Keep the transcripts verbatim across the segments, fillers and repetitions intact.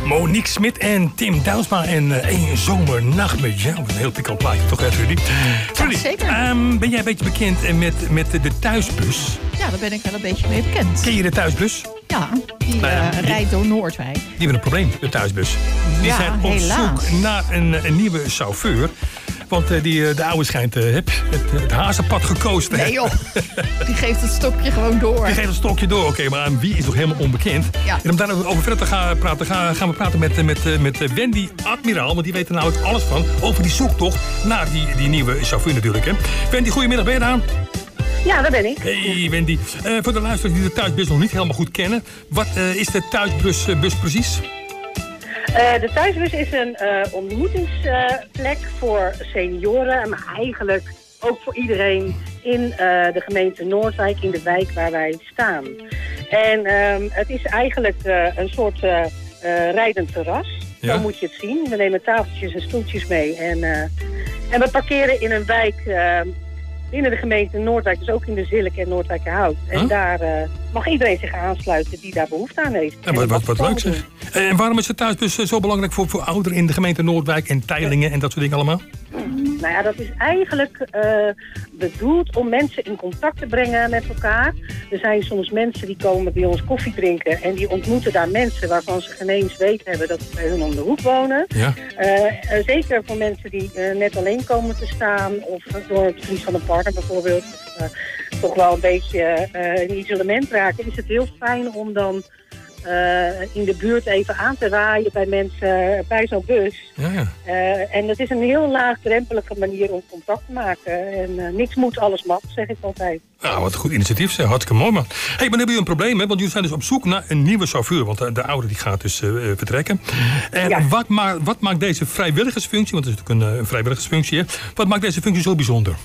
Monique Smit en Tim Douwsma en uh, één zomernacht met jou. Een heel pikant plaatje, toch, hè, Trudy? Trudy, ja, zeker. Um, ben jij een beetje bekend met, met de thuisbus? Ja, daar ben ik wel een beetje mee bekend. Ken je de thuisbus? Ja, die nou ja, uh, die, rijdt door Noordwijk. Die hebben een probleem, de thuisbus. Die ja, zijn op helaas. zoek naar een, een nieuwe chauffeur. Want uh, die, uh, de oude schijnt uh, het, het hazenpad gekozen te Nee joh, die geeft het stokje gewoon door. Die geeft het stokje door, oké, okay, maar aan wie is nog helemaal onbekend. Ja. En om daarover verder te gaan praten, gaan, gaan we praten met, met, met Wendy Admiraal. Want die weet er namelijk alles van over die zoektocht naar die, die nieuwe chauffeur natuurlijk. Hè. Wendy, goedemiddag, ben je daar? Ja, daar ben ik. Hey Wendy, uh, voor de luisteraars die de thuisbus nog niet helemaal goed kennen. Wat uh, is de thuisbus uh, bus precies? Uh, de thuisbus is een uh, ontmoetingsplek uh, voor senioren, maar eigenlijk ook voor iedereen in uh, de gemeente Noordwijk, in de wijk waar wij staan. En um, het is eigenlijk uh, een soort uh, uh, rijdend terras. Ja. Zo moet je het zien. We nemen tafeltjes en stoeltjes mee en, uh, en we parkeren in een wijk uh, binnen de gemeente Noordwijk, dus ook in de Zilleke en Noordwijkerhout. En huh? daar uh, mag iedereen zich aansluiten die daar behoefte aan heeft. Ja, wat wat, wat leuk zeg. En waarom is de thuisbus zo belangrijk voor, voor ouderen in de gemeente Noordwijk en Teylingen en dat soort dingen allemaal? Nou ja, dat is eigenlijk uh, bedoeld om mensen in contact te brengen met elkaar. Er zijn soms mensen die komen bij ons koffie drinken en die ontmoeten daar mensen waarvan ze geen eens weten hebben dat ze bij hun om de hoek wonen. Ja. Uh, zeker voor mensen die uh, net alleen komen te staan of door het verlies van een partner bijvoorbeeld. Of, uh, toch wel een beetje uh, in isolement raken. Is het heel fijn om dan Uh, in de buurt even aan te waaien bij mensen uh, bij zo'n bus. Ja, ja. Uh, en dat is een heel laagdrempelige manier om contact te maken. En uh, niks moet, alles mag, zeg ik altijd. Nou, wat een goed initiatief, zeg. Hartstikke mooi, man. Hé, hey, maar dan hebben jullie een probleem, hè? Want jullie zijn dus op zoek naar een nieuwe chauffeur. Want de, de oude die gaat dus uh, vertrekken. En ja. wat, ma- wat maakt deze vrijwilligersfunctie, want het is natuurlijk een, een vrijwilligersfunctie, hè? Wat maakt deze functie zo bijzonder?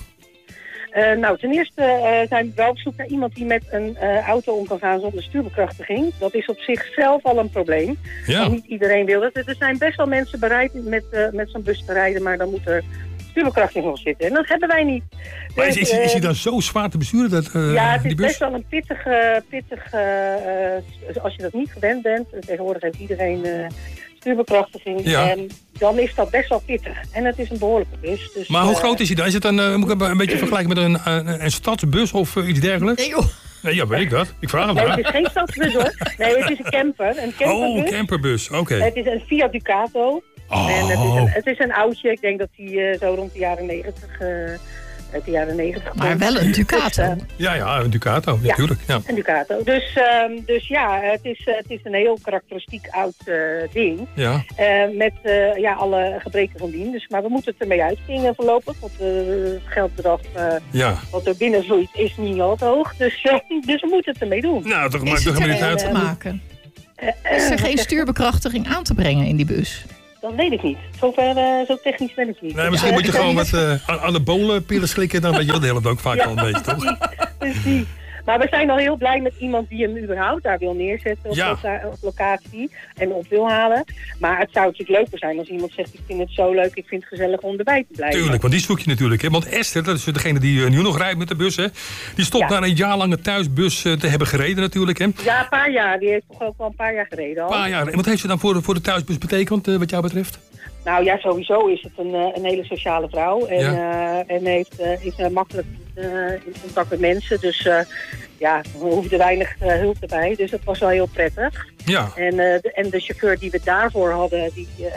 Uh, nou, ten eerste uh, zijn we wel op zoek naar iemand die met een uh, auto om kan gaan zonder stuurbekrachtiging. Dat is op zichzelf al een probleem. Ja. Want niet iedereen wil het. Er zijn best wel mensen bereid met, uh, met zo'n bus te rijden, maar dan moet er stuurbekrachtiging nog zitten. En dat hebben wij niet. Maar dus, is, is, is hij dan zo zwaar te besturen? Dat, uh, ja, het is die bus? best wel een pittige, pittige uh, als je dat niet gewend bent. Tegenwoordig heeft iedereen uh, stuurbekrachtiging. Ja. En dan is dat best wel pittig. En het is een behoorlijke bus. Dus, maar hoe uh, groot is hij dan? Is het een, uh, moet ik een beetje vergelijken met een, een, een stadsbus of uh, iets dergelijks? Nee joh. Nee, ja, weet ik dat. Ik vraag hem nee, daar. het is geen stadsbus hoor. Nee, het is een camper. Een camperbus. Oh, een camperbus. Oké. Okay. Het is een Fiat Ducato. Oh. En het is, een, het is een oudje. Ik denk dat hij uh, zo rond de jaren negentig... Uh, uit de jaren negentig. Maar wel een Ducato. Dus, uh, ja, ja, een Ducato, natuurlijk. Ja, ja, een Ducato. Dus, uh, dus ja, het is, uh, het is een heel karakteristiek oud uh, ding. Ja. Uh, met uh, ja, alle gebreken van dien. Dus, maar we moeten het ermee uitzingen voorlopig. Want uh, het geldbedrag uh, ja. wat er binnen vloeit is niet al te hoog. Dus, uh, dus we moeten het ermee doen. Nou, toch maakt toch niet uit. Te maken. Uh, uh, is er geen stuurbekrachtiging aan te brengen in die bus? Dat weet ik niet. Zo, ver, uh, zo technisch ben ik niet. Nee, misschien moet je gewoon wat uh, anabolenpillen slikken. Dan weet je dat helpt ook vaak ja, al een beetje, toch? Precies. Maar we zijn al heel blij met iemand die hem überhaupt daar wil neerzetten op, ja. loca- op locatie en op wil halen. Maar het zou natuurlijk leuker zijn als iemand zegt, ik vind het zo leuk, ik vind het gezellig om erbij te blijven. Tuurlijk, want die zoek je natuurlijk. Hè? Want Esther, dat is degene die uh, nu nog rijdt met de bus, hè? Die stopt ja. na een jaar lange thuisbus uh, te hebben gereden natuurlijk, hè? Ja, een paar jaar. Die heeft toch ook wel een paar jaar gereden al. Een paar jaar. En wat heeft ze dan voor de, voor de thuisbus betekend, uh, wat jou betreft? Nou ja, sowieso is het een, een hele sociale vrouw. En, ja. uh, en heeft, uh, is uh, makkelijk uh, in contact met mensen. Dus uh, ja, we hoefden weinig uh, hulp erbij. Dus dat was wel heel prettig. Ja. En, uh, de, en de chauffeur die we daarvoor hadden, die uh,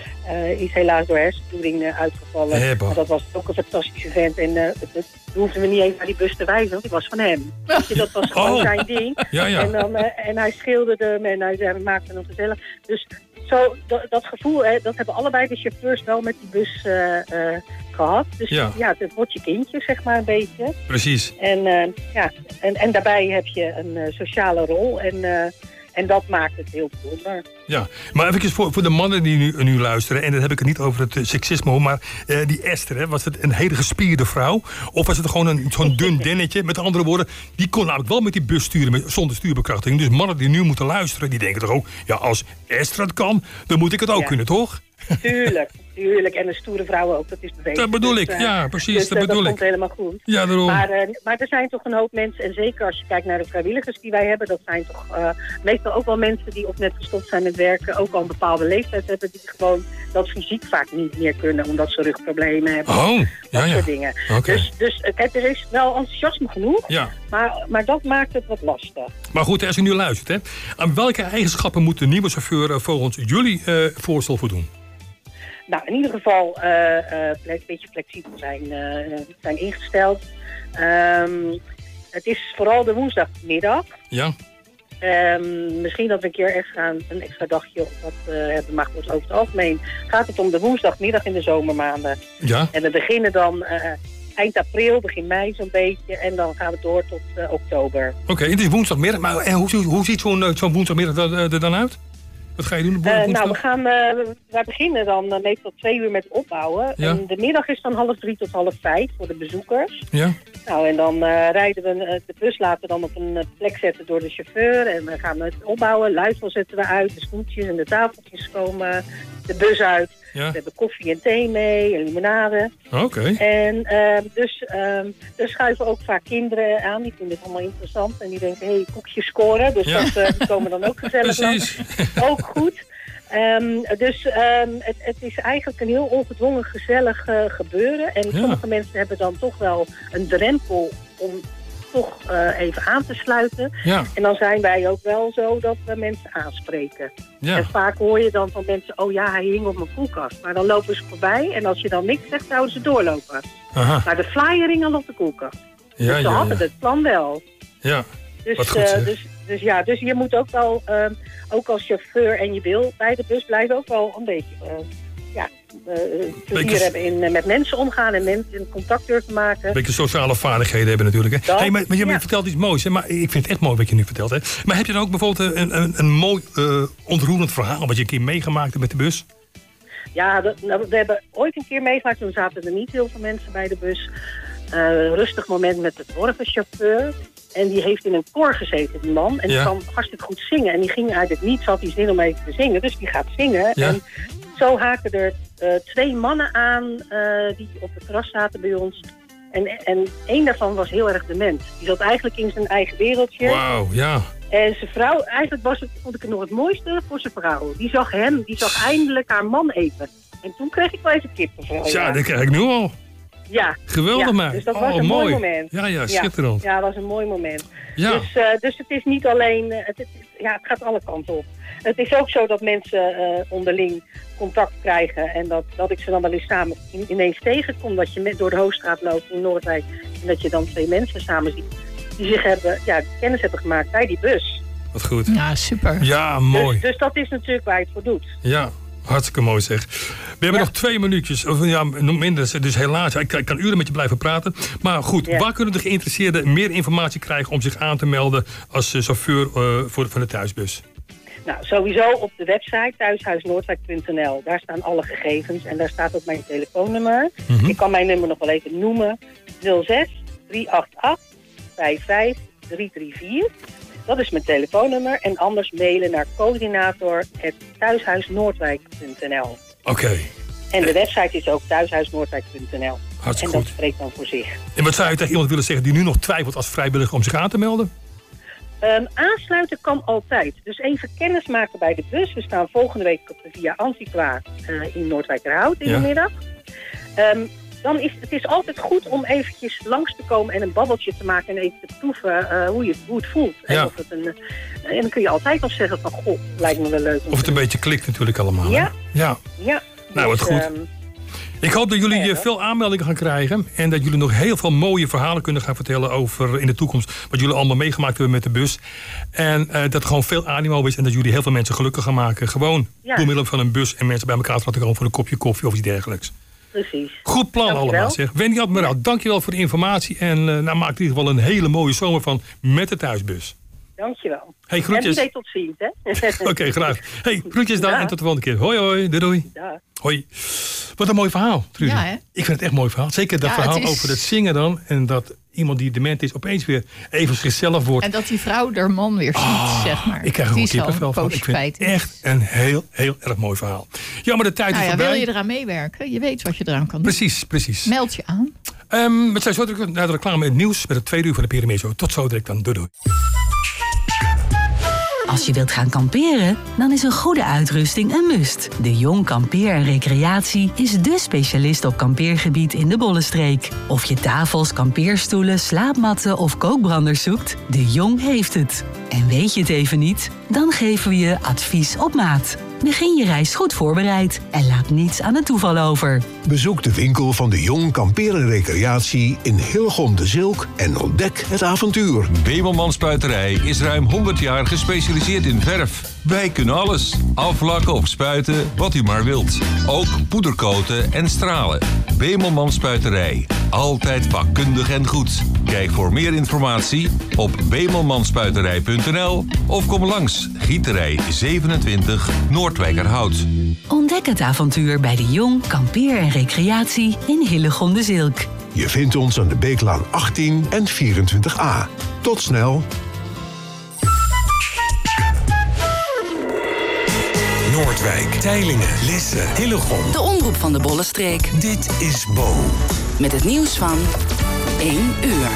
uh, is helaas door hersenbloeding uh, uitgevallen. Hey, maar dat was ook een fantastische vent. En uh, dat hoefden we niet even naar die bus te wijzen, want die was van hem. Dus dat was gewoon oh. zijn ding. Ja, ja. En, dan, uh, en hij schilderde hem en hij, hij maakte hem gezellig. Dus zo, dat, dat gevoel, hè, dat hebben allebei de chauffeurs wel met die bus uh, uh, gehad. Dus ja, ja het wordt je kindje, zeg maar, een beetje. Precies. En, uh, ja, en, en daarbij heb je een uh, sociale rol en, uh, en dat maakt het heel bijzonder. Ja, maar even voor, voor de mannen die nu, nu luisteren, en dan heb ik het niet over het seksisme, maar uh, die Esther, hè, was het een hele gespierde vrouw? Of was het gewoon een, zo'n dun dennetje? Met andere woorden, die kon namelijk wel met die bus sturen met, zonder stuurbekrachtiging. Dus mannen die nu moeten luisteren, die denken toch ook, ja, als Esther het kan, dan moet ik het ook ja. kunnen, toch? Tuurlijk, tuurlijk. En de stoere vrouwen ook, dat is bewezen. Dat bedoel dus, ik, uh, ja, precies, dus, dat uh, bedoel dat ik. komt helemaal goed. Ja, daarom. Maar, uh, maar er zijn toch een hoop mensen, en zeker als je kijkt naar de vrijwilligers die wij hebben, dat zijn toch uh, meestal ook wel mensen die of net gestopt zijn met werken, ook al een bepaalde leeftijd hebben, die gewoon dat fysiek vaak niet meer kunnen, omdat ze rugproblemen hebben. Oh, dat ja, ja. soort dingen. Okay. Dus, dus uh, kijk, er is wel enthousiasme genoeg, ja. maar, maar dat maakt het wat lastig. Maar goed, als u nu luistert, hè, aan welke eigenschappen moet de nieuwe chauffeur volgens jullie uh, voorstel voldoen? Nou, in ieder geval uh, uh, een beetje flexibel zijn, uh, zijn ingesteld. Um, het is vooral de woensdagmiddag. Ja. Um, misschien dat we een keer extra, een extra dagje op dat uh, hebben, maar goed, over het algemeen gaat het om de woensdagmiddag in de zomermaanden. Ja. En we beginnen dan uh, eind april, begin mei zo'n beetje, en dan gaan we door tot uh, oktober. Oké, okay, het is woensdagmiddag, maar en hoe, hoe ziet zo'n, zo'n woensdagmiddag er, er dan uit? Wat ga je doen? Uh, nou, we gaan, uh, wij beginnen dan uh, meestal twee uur met opbouwen. Ja. En de middag is dan half drie tot half vijf voor de bezoekers. Ja. Nou, en dan uh, rijden we uh, de bus laten dan op een uh, plek zetten door de chauffeur. En we gaan het opbouwen. Luifel zetten we uit. De stoeltjes en de tafeltjes komen de bus uit. Ja. We hebben koffie en thee mee en limonade. Oké. Okay. En uh, dus um, er schuiven ook vaak kinderen aan. Die vinden het allemaal interessant. En die denken, hé, hey, koekjes scoren. Dus ja. dat, uh, die komen dan ook gezellig Precies. langs. Ook goed. Um, dus um, het, het is eigenlijk een heel ongedwongen gezellig uh, gebeuren. En ja. sommige mensen hebben dan toch wel een drempel om toch uh, even aan te sluiten. Ja. En dan zijn wij ook wel zo dat we mensen aanspreken. Ja. En vaak hoor je dan van mensen, oh ja, hij hing op mijn koelkast. Maar dan lopen ze voorbij en als je dan niks zegt, zouden ze doorlopen. Aha. Maar de flyer hing al op de koelkast. Ja, dus ze ja, hadden ja. het plan wel. Ja. Dus, Wat goed, uh, dus, dus ja, dus je moet ook wel, uh, ook als chauffeur en je wil bij de bus blijven, ook wel een beetje uh, ja, uh, plezier Beetje... hebben in uh, met mensen omgaan en mensen in contact durven maken. Een beetje sociale vaardigheden hebben natuurlijk. Hè? Hey, maar, maar je ja. vertelt iets moois, hè? Maar ik vind het echt mooi wat je nu vertelt. Hè? Maar heb je dan ook bijvoorbeeld een, een, een mooi uh, ontroerend verhaal wat je een keer meegemaakt hebt met de bus? Ja, dat, nou, we hebben ooit een keer meegemaakt, toen zaten er niet heel veel mensen bij de bus. Uh, een rustig moment met de chauffeur. En die heeft in een koor gezeten, die man. En die ja. kan hartstikke goed zingen. En die ging uit het niets, had hij zin om even te zingen. Dus die gaat zingen. Ja. En zo haken er uh, twee mannen aan uh, die op het terras zaten bij ons. En, en één daarvan was heel erg dement. Die zat eigenlijk in zijn eigen wereldje. Wauw, ja. En zijn vrouw, eigenlijk was het, vond ik het nog het mooiste voor zijn vrouw. Die zag hem, die zag eindelijk haar man even. En toen kreeg ik wel even kippenvel. Ja, ja, dat krijg ik nu al. Ja. Geweldig, ja, maar. Dus dat oh, was een mooi. mooi moment. Ja, ja, schitterend. Ja, ja, dat was een mooi moment. Ja. Dus, uh, dus het is niet alleen, uh, het, het, ja, het gaat alle kanten op. Het is ook zo dat mensen uh, onderling contact krijgen en dat, dat ik ze dan wel eens samen in, ineens tegenkom. Dat je met, door de Hoogstraat loopt in Noordwijk en dat je dan twee mensen samen ziet die zich hebben, ja, kennis hebben gemaakt bij die bus. Wat goed. Ja, super. Ja, mooi. Dus, dus dat is natuurlijk waar je het voor doet. Ja. Hartstikke mooi zeg. We hebben ja. nog twee minuutjes, of ja, nog minder, dus helaas. Ik, ik kan uren met je blijven praten. Maar goed, ja. waar kunnen de geïnteresseerden meer informatie krijgen om zich aan te melden als uh, chauffeur uh, voor, van de thuisbus? Nou, sowieso op de website thuishuisnoordwijk punt n l. Daar staan alle gegevens en daar staat ook mijn telefoonnummer. Mm-hmm. Ik kan mijn nummer nog wel even noemen. nul zes drie acht acht vijf vijf drie drie vier. Dat is mijn telefoonnummer. En anders mailen naar coördinator at thuishuisnoordwijk punt n l. Oké. Okay. En de website is ook thuishuisnoordwijk punt n l. Hartstikke en goed. dat spreekt dan voor zich. En wat zou je tegen iemand willen zeggen die nu nog twijfelt als vrijwilliger om zich aan te melden? Um, aansluiten kan altijd. Dus even kennis maken bij de bus. We staan volgende week op de Via Antiqua uh, in Noordwijkerhout in ja. de middag. Um, Dan is het is altijd goed om eventjes langs te komen en een babbeltje te maken en even te proeven uh, hoe, je, hoe het voelt. Ja. En, of het een, uh, en dan kun je altijd nog zeggen van, goh, lijkt me wel leuk. Of het een beetje klikt natuurlijk allemaal. Ja. Ja. ja. Nou, wat dus, goed. Um, Ik hoop dat jullie ja, veel aanmeldingen gaan krijgen. En dat jullie nog heel veel mooie verhalen kunnen gaan vertellen over in de toekomst. Wat jullie allemaal meegemaakt hebben met de bus. En uh, dat er gewoon veel animo is. En dat jullie heel veel mensen gelukkig gaan maken. Gewoon ja. door middel van een bus en mensen bij elkaar te laten komen voor een kopje koffie of iets dergelijks. Precies. Goed plan dankjewel. allemaal zeg. Wendy Admiraal, dankjewel voor de informatie. En uh, nou, maak in ieder geval een hele mooie zomer van met de thuisbus. Dankjewel. Hey, groetjes. En tot ziens, hè? Oké, okay, graag. Hey, groetjes dan ja. en tot de volgende keer. Hoi, hoi. Doei, doei. Ja. Hoi. Wat een mooi verhaal, Trudy. Ja, hè? Ik vind het echt een mooi verhaal. Zeker dat ja, verhaal is... over het zingen dan. En dat iemand die dement is opeens weer even zichzelf wordt. En dat die vrouw haar man weer ziet, oh, zeg maar. Ik krijg er een kippenvel van. Ik vind het echt een heel, heel erg mooi verhaal. Ja, maar de tijd nou is ja, voorbij. Wil je eraan meewerken? Je weet wat je eraan kan doen. Precies, precies. Meld je aan. Um, we zijn zo direct naar de reclame in het nieuws met het tweede uur van de Pyramide Show. Tot zo direct dan. Doei doei. Als je wilt gaan kamperen, dan is een goede uitrusting een must. De Jong Kampeer en Recreatie is dé specialist op kampeergebied in de Bollenstreek. Of je tafels, kampeerstoelen, slaapmatten of kookbranders zoekt, De Jong heeft het. En weet je het even niet? Dan geven we je advies op maat. Begin je reis goed voorbereid en laat niets aan het toeval over. Bezoek de winkel van De Jong Kampeer en Recreatie in Hillegom de Zilk en ontdek het avontuur. Bemelman Spuiterij is ruim honderd jaar gespecialiseerd in verf. Wij kunnen alles. Aflakken of spuiten, wat u maar wilt. Ook poederkoten en stralen. Bemelman Spuiterij. Altijd vakkundig en goed. Kijk voor meer informatie op bemelmanspuiterij punt n l of kom langs Gieterij zevenentwintig Noordwijkerhout. Ontdek het avontuur bij De Jong Kampeer en Recreatie in Hillegom de Zilk. Je vindt ons aan de Beeklaan achttien en vierentwintig a. Tot snel. Noordwijk, Teylingen, Lisse, Hillegom. De omroep van de Bollenstreek. Dit is Bo. Met het nieuws van één uur.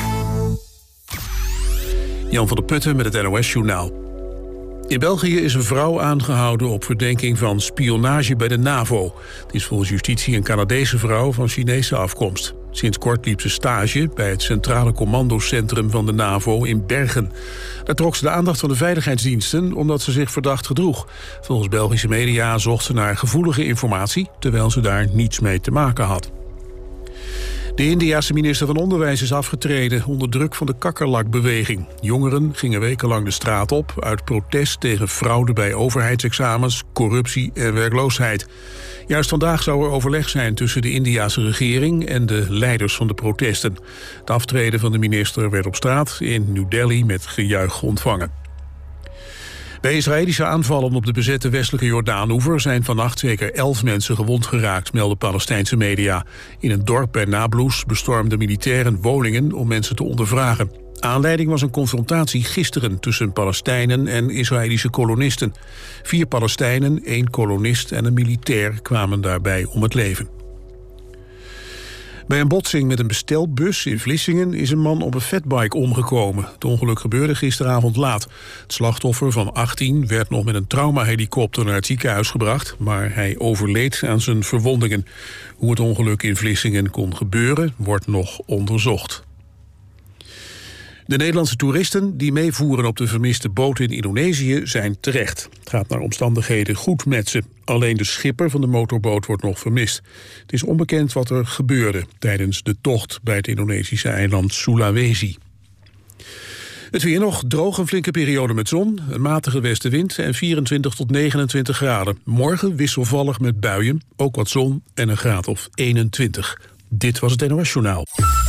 Jan van der Putten met het N O S-journaal. In België is een vrouw aangehouden op verdenking van spionage bij de NAVO. Het is volgens justitie een Canadese vrouw van Chinese afkomst. Sinds kort liep ze stage bij het Centrale Commandocentrum van de NAVO in Bergen. Daar trok ze de aandacht van de veiligheidsdiensten omdat ze zich verdacht gedroeg. Volgens Belgische media zocht ze naar gevoelige informatie, terwijl ze daar niets mee te maken had. De Indiase minister van Onderwijs is afgetreden onder druk van de kakkerlakbeweging. Jongeren gingen wekenlang de straat op uit protest tegen fraude bij overheidsexamens, corruptie en werkloosheid. Juist vandaag zou er overleg zijn tussen de Indiase regering en de leiders van de protesten. Het aftreden van de minister werd op straat in New Delhi met gejuich ontvangen. Bij Israëlische aanvallen op de bezette westelijke Jordaanoever zijn vannacht zeker elf mensen gewond geraakt, melden Palestijnse media. In een dorp bij Nablus bestormden militairen woningen om mensen te ondervragen. Aanleiding was een confrontatie gisteren tussen Palestijnen en Israëlische kolonisten. Vier Palestijnen, één kolonist en een militair kwamen daarbij om het leven. Bij een botsing met een bestelbus in Vlissingen is een man op een fatbike omgekomen. Het ongeluk gebeurde gisteravond laat. Het slachtoffer van achttien werd nog met een traumahelikopter naar het ziekenhuis gebracht, maar hij overleed aan zijn verwondingen. Hoe het ongeluk in Vlissingen kon gebeuren, wordt nog onderzocht. De Nederlandse toeristen die meevoeren op de vermiste boot in Indonesië zijn terecht. Het gaat naar omstandigheden goed met ze. Alleen de schipper van de motorboot wordt nog vermist. Het is onbekend wat er gebeurde tijdens de tocht bij het Indonesische eiland Sulawesi. Het weer nog, droog, een flinke periode met zon, een matige westenwind en vierentwintig tot negenentwintig graden. Morgen wisselvallig met buien, ook wat zon en een graad of eenentwintig. Dit was het N O S-journaal.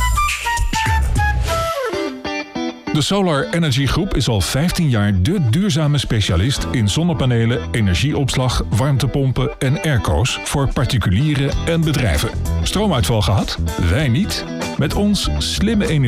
De Solar Energy Groep is al vijftien jaar de duurzame specialist in zonnepanelen, energieopslag, warmtepompen en airco's voor particulieren en bedrijven. Stroomuitval gehad? Wij niet. Met ons slimme energie.